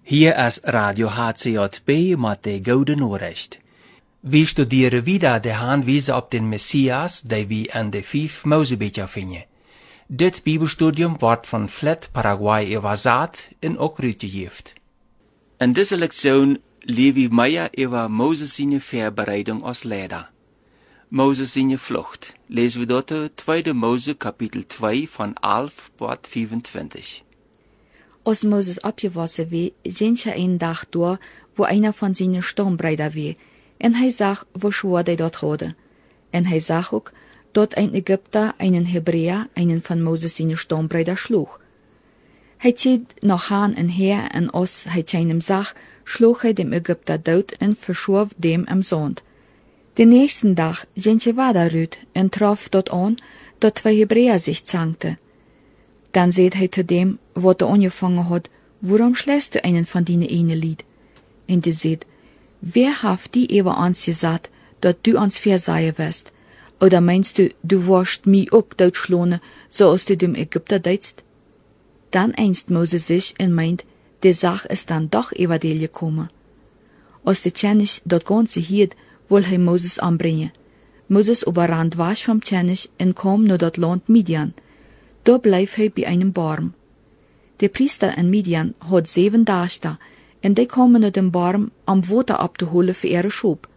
Hier ist Radio HCJB mit der Gute Nachricht. Wir studieren wieder de Hinweise auf den Messias, die wir in de 5 Mosebücher finden. Dit Bibelstudium wordt von Flat Paraguay übersetzt und auch weitergegeben. In dieser Lektion lernen wir mehr über Moses seine Vorbereitung als Leder. Moses seine Flucht. Lesen wir dort 2. Mose Kapitel 2 von 11 bis 25. Als Moses abgewassen war, ging er einen Tag durch, wo einer von seinen Stammbruder war, und er sah, wo schwer die dort hadden. Und er sah auch, dort ein Ägypter einen Hebräer, einen von Moses seine Stammbruder schlug. Er zieht nach Hahn und her, und als er seinem sah, schlug er dem Ägypter dood und verschob dem am Sand. Den nächsten Tag ging er weiter rüt und traf dort an, dort 2 Hebräer sich zankten. Dann seht er zu dem, wat er angefangen hat, warum schlägst du einen von deinen eine Lied? Und er seht, wer haft die über uns gesagt, dat du uns versagen wirst? Oder meinst du, du warst mich auch dort schlone, so als du dem Ägypter deitst? Dann einst Moses sich und meint, die Sache ist dann doch über die gekommen. Als der König dort Ganze hielt, wollte er Moses anbringen. Moses überrannt wasch vom König und kam nur dort Land Midian. Da bleef er bei einem Baum. Der Priester in Midian hat 7 Daster, und die kamen nach dem Baum, am Wasser abzuholen für ihre Schub.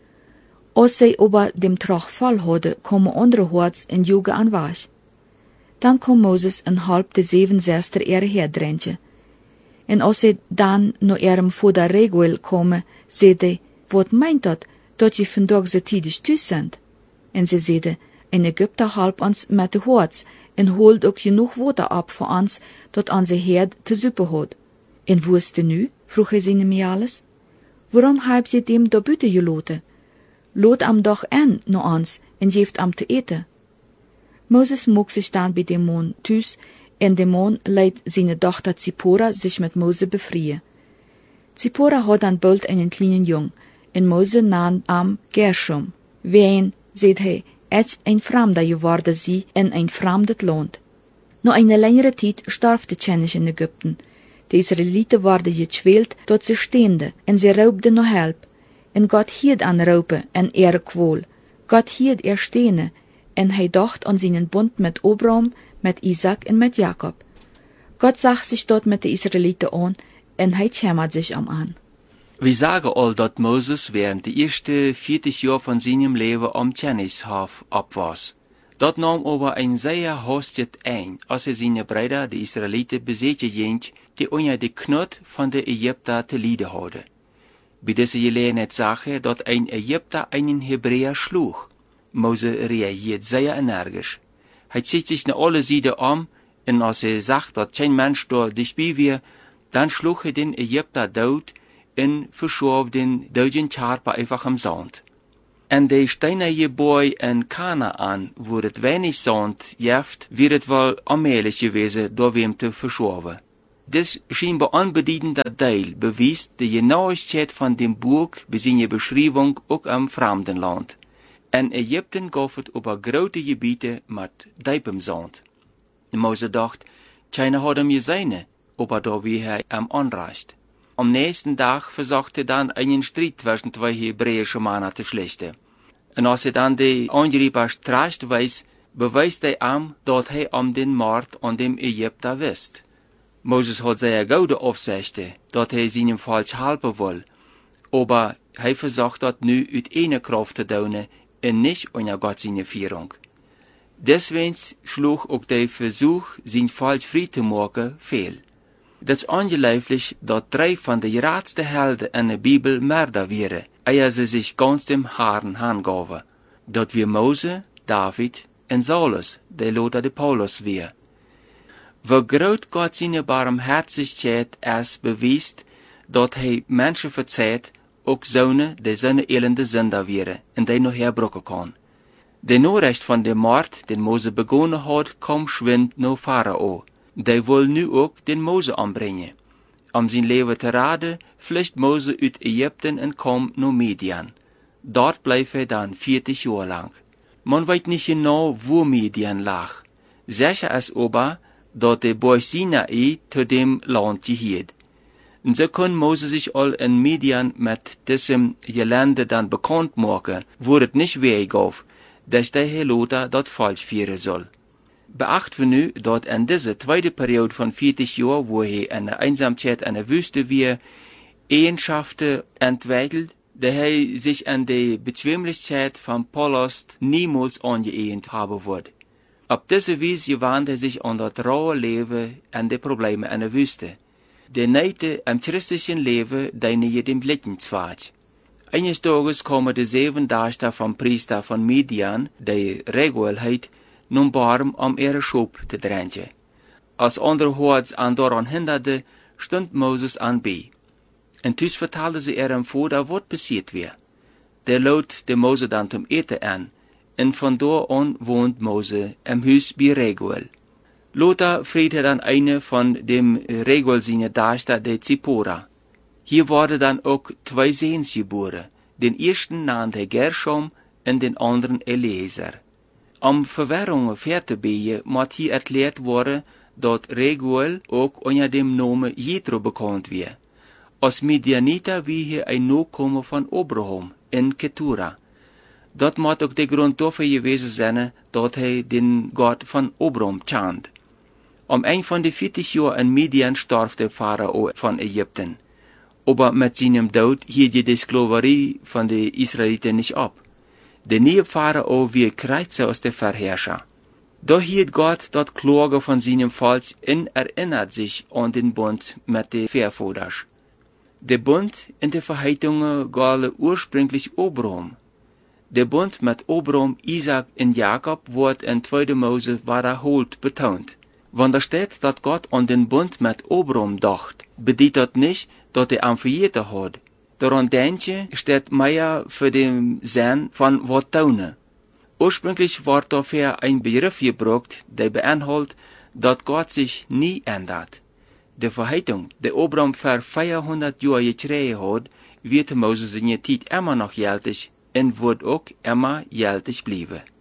Als sie aber dem Trach voll hadden, kamen andere Horts und jogen an Wasch. Dann kam Moses und halb die 7 Schwestern ihre herdrängen. Und als sie dann nach ihrem Vater Reguel kamen, sagte, wat meint dat je vandaag so tidig thuis sind? Und sie sagte, ein Ägypter halb uns mit de Horts und holt auch genug Wasser ab für uns, dat onze Herd te suppen hat. Und wo ist denn nu? Vroeg er sie mir alles. Warum habt ihr dem da büte gelaten? Lot am doch an no uns und geeft am te eten. Moses mag sich dann bei dem Mann thuis, und der Mann leidt seine Tochter Zipora sich mit Mose befreien. Zipora hat dann bald einen kleinen Jung, und Mose nahm am Gershom. Wen, seht he, ein Fremder geworden sie in ein fremdes Land. Nach einer längeren Zeit starb der König in Ägypten. Die Israeliten waren gezwählt, dort sie stehende, und sie raubten noch Help. Und Gott hielt an Raupe und ihre Qual. Gott hielt ihr Stehne, und er dacht an seinen Bund mit Abraham, mit Isaac und mit Jakob. Gott sah sich dort mit den Israeliten an, und er kümmert sich an. Wir sagen all, dass Moses während die ersten 40 Jahre von seinem Leben am Königshof ab war. Dort nahm aber ein sehr hastig ein, als seine Brüder, die Israeliten, besetzen ging, die unter die Knut von der Ägypter zu leiden hadden. Bei dieser Gelegenheit sah er, dass ein Ägypter einen Hebräer schlug. Mose reagiert sehr energisch. Er zieht sich nach alle Seiten um, und als er sagt, dass kein Mensch dort dichtbei war, dann schlug er den Ägypter tot und verschob den deutschen Körper einfach im Sand. En de steinige Boy in Kanaan, wo het wenig Sand jeft, wird het wel allmählich gewesen, door wem te verschoven. Dit scheinbar unbedeutender Teil beweist de Genauigkeit von dem Buch bei seiner Beschreibung auch im fremden Land. In Ägypten gab es über große Gebiete mit diepem Sand. Mose dacht, keiner hat ihm gesehen, aber da wie er am Anrecht. Am nächsten Tag versuchte dann einen Streit zwischen 2 hebräische Männer zu schlichten. Und als er dann die Angreifer straft weiß, beweist er ihm, dass er den Mord an dem Ägypter wisst. Moses hat sehr gute Aufsichten, dass er seinem falsch helfen will, aber er versucht das nu uit eine Kraft zu tun und nicht unter Gott seine Führung. Deswegen schlug auch der Versuch, sein falsch frei zu machen, fehl. Das ist ungelooflijk dass 3 von den grootste Helden in der Bibel Mörder wären, ehe sie sich ganz dem Herrn hingaven. Dat wir Mose, David und Saulus, der Lothar de Paulus wir. Wo groot Gott seine Barmherzigkeit es beweist, dat hij Menschen verzeiht, ook zonen, die seine elende Sünder wären, und die noch herbrucken kann. Der Nachricht von dem Mord, den Mose begonnen hat, kam schwind nach Pharao. Die will nu ook den Mose anbrengen. Om zijn leven te raden, vlucht Mose uit Ägypten en komt naar Midian. Dort bleef hij dan 40 jaar lang. Man weet niet genau, wo Midian lag. Sicher is aber, dat de Boy Sinai zu dem Land gehört. Und so kon Moses sich all in Midian mit diesem Gelände dann bekannt machen, wo es nicht weggaf, dass der Herr Lothar dort falsch führen soll. Beachten wir nu, dat in deze tweede periode van 40 jaar, wo hij in de Einsamkeit in de Wüste weer, Eigenschaften entwickelt, die hij sich an de Bequemlichkeit van Palast niemals angeeignet haben wird. Op diese Weise gewand hij sich an das raue Leben en de Probleme in de Wüste. De Neite am christlichen Leben, die nie dem Blicken zwart. Eines Tages komen de 7 Dagen vom Priester von Midian, die Regelheit, nun barm om ihre Schub te drengen. Als andere hoorts aan daran hinderde, stond Moses aan bij. En thuis vertelde ze hem voor wat passiert weer. Der lood de Mose dan zum eten aan, en van daar aan woont Mose im huis bij Reguel. Lothar vriendde dan eine van dem Reguel seine Dachter de Zippora. Hier worden dan ook 2 Sehens geboren, den ersten nannte Gershom en den anderen Eliezer. Om Verwirrungen vertebegen moet hier erklärt worden dat Reguel ook onder dem Namen Jethro bekannt wird. Als Midianiter wie hier ein Nachkomme von Abraham in Ketura. Dat moet ook de grond dafür gewesen zijn dat hij den Gott von Abraham chant. Om een van de 40 jaar in Midian starb der Pharao von Ägypten. Aber mit seinem Tod hielt die Sklaverei von den Israeliten nicht ab. Der neue Pharao wird Kreuzer aus der Verherrscher. Da hielt Gott dort Klage von seinem Volk und erinnert sich an den Bund mit den Vorvätern. Der Bund in der Verheißungen galt ursprünglich Abraham. Der Bund mit Abraham, Isaac und Jakob wird in 2. Mose wiederholt betont. Wenn da steht, dass Gott an den Bund mit Abraham dacht, bedeutet das nicht, dass er ihn verjährt hat. Daran denke, steht mehr für den Sinn von was tun. Ursprünglich war dafür ein Begriff gebraucht, der beinhaltet, dass Gott sich nie ändert. Die Verheißung, die Abraham für 400 Jahre gekriegt hat, wird Moses in der Zeit immer noch gültig und wird auch immer gültig bleiben.